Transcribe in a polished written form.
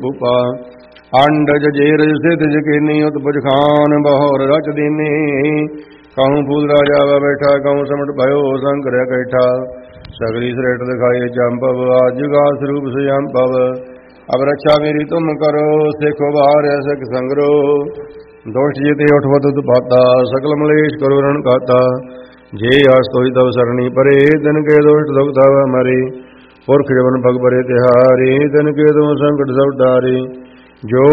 ਭੂਪਾ ਅੰਡਜ ਜੇਰਜ ਸਿਧਜ ਕੀਨੀ ਉਤ ਪੁਜ ਖਾਨ ਬਹੁਰ ਰਚ ਦੀਨੀ कहूँ फूल राजा वा बैठा कहूँ समट भयो शंकर कैठा सगरी श्रेष्ठ दिखाई चंपव आज जुगा स्वरूप सुयंपव अब रक्षा मेरी तुम करो सिखो बाहर सख संग्रो दोष जीते उठवत पाता सकल मलेश करो रण खाता जे आस तोई तव सरणी परे तन के दोष दुख तव मरे पुरख जवन भग परे तिहारी तन के तुम संकट सब डारे जो